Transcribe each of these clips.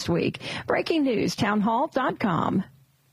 week. Breaking news, townhall.com.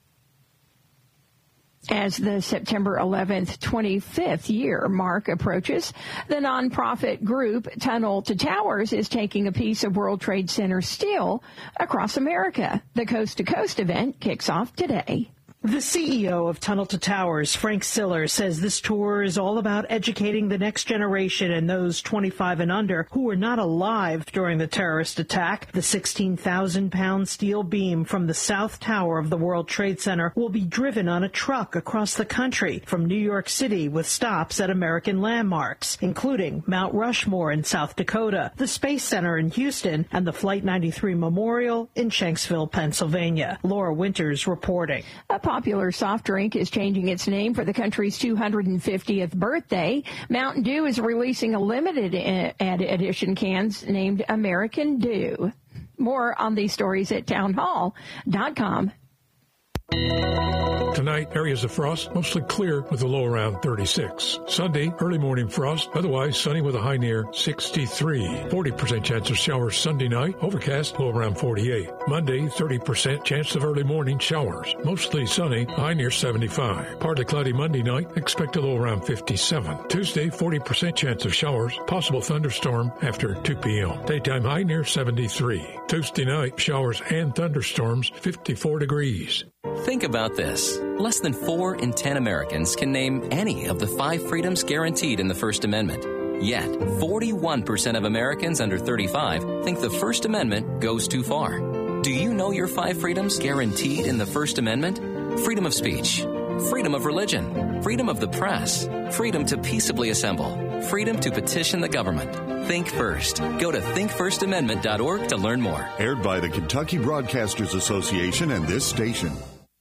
As the September 11th, 25th year mark approaches, the nonprofit group Tunnel to Towers is taking a piece of World Trade Center steel across America. The Coast to Coast event kicks off today. The CEO of Tunnel to Towers, Frank Siller, says this tour is all about educating the next generation and those 25 and under who were not alive during the terrorist attack. The 16,000-pound steel beam from the South Tower of the World Trade Center will be driven on a truck across the country from New York City with stops at American landmarks, including Mount Rushmore in South Dakota, the Space Center in Houston, and the Flight 93 Memorial in Shanksville, Pennsylvania. Laura Winters reporting. A popular soft drink is changing its name for the country's 250th birthday. Mountain Dew is releasing a limited edition cans named American Dew. More on these stories at townhall.com. Tonight, areas of frost, mostly clear with a low around 36. Sunday, early morning frost, otherwise sunny with a high near 63. 40% chance of showers Sunday night, overcast, low around 48. Monday, 30% chance of early morning showers, mostly sunny, high near 75. Partly cloudy Monday night, expect a low around 57. Tuesday, 40% chance of showers, possible thunderstorm after 2 p.m. Daytime high near 73. Tuesday night, showers and thunderstorms, 54 degrees. Think about this. Less than 4 in 10 Americans can name any of the 5 freedoms guaranteed in the First Amendment. Yet, 41% of Americans under 35 think the First Amendment goes too far. Do you know your 5 freedoms guaranteed in the First Amendment? Freedom of speech, freedom of religion, freedom of the press, freedom to peaceably assemble, freedom to petition the government. Think First. Go to thinkfirstamendment.org to learn more. Aired by the Kentucky Broadcasters Association and this station.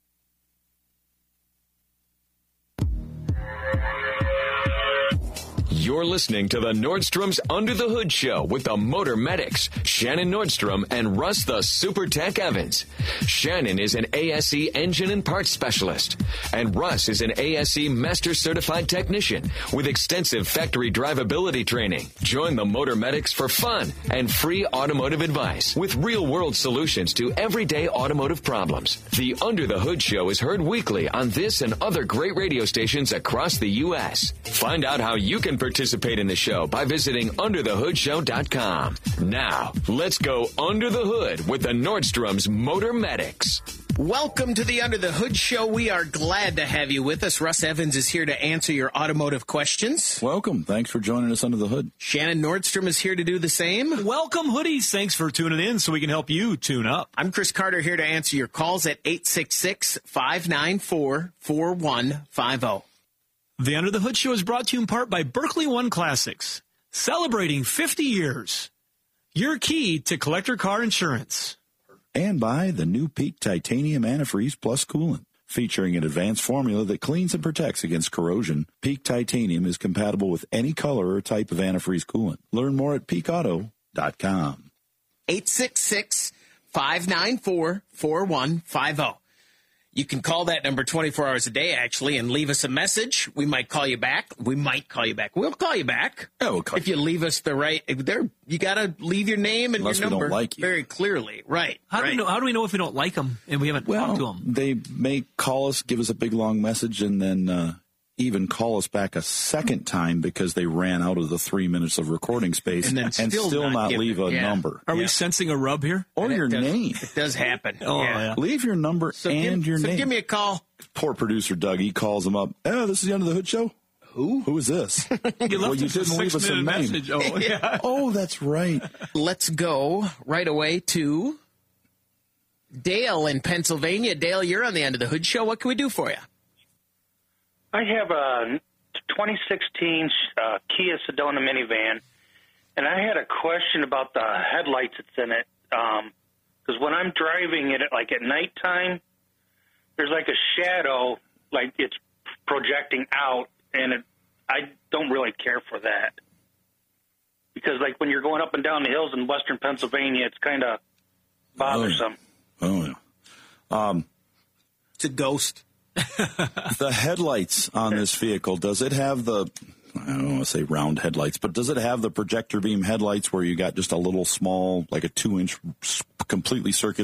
You're listening to the Nordstrom's Under the Hood Show with the Motor Medics, Shannon Nordstrom and Russ the Super Tech Evans. Shannon is an ASE engine and parts specialist, and Russ is an ASE Master Certified Technician with extensive factory drivability training. Join the Motor Medics for fun and free automotive advice with real-world solutions to everyday automotive problems. The Under the Hood Show is heard weekly on this and other great radio stations across the U.S. Find out how you can participate in the show by visiting underthehoodshow.com. Now, let's go under the hood with the Nordstrom's Motor Medics. Welcome to the Under the Hood Show. We are glad to have you with us. Russ Evans is here to answer your automotive questions. Welcome. Thanks for joining us under the hood. Shannon Nordstrom is here to do the same. Welcome, hoodies. Thanks for tuning in so we can help you tune up. I'm Chris Carter here to answer your calls at 866-594-4150. The Under the Hood Show is brought to you in part by Berkeley One Classics, celebrating 50 years. Your key to collector car insurance. And by the new Peak Titanium Antifreeze Plus Coolant. Featuring an advanced formula that cleans and protects against corrosion, Peak Titanium is compatible with any color or type of antifreeze coolant. Learn more at peakauto.com. 866-594-4150. You can call that number 24 hours a day, actually, and leave us a message. We might call you back. We'll call you back. Yeah, we'll call if you leave us the right there. You got to leave your name and Unless your number we don't like you. very clearly. Right. How do we know if we don't like them and we haven't talked to them? They may call us, give us a big, long message, and then even call us back a second time because they ran out of the 3 minutes of recording space and still not leave a number. Are we sensing a rub here? Or your name. It does happen. Yeah. Leave your number and your name. Give me a call. Poor producer Doug, he calls him up. Oh, this is the Under the Hood Show? Who is this? You didn't leave us a name. Message. Oh, yeah. Oh, that's right. Let's go right away to Dale in Pennsylvania. Dale, you're on the Under the Hood Show. What can we do for you? I have a 2016 Kia Sedona minivan, and I had a question about the headlights that's in it. Because when I'm driving it, like at nighttime, there's like a shadow, like it's projecting out, and I don't really care for that. Because like when you're going up and down the hills in western Pennsylvania, it's kind of bothersome. Oh, yeah. It's a ghost. The headlights on this vehicle, does it have the, I don't want to say round headlights, but does it have the projector beam headlights where you got just a little small, like a 2-inch completely circular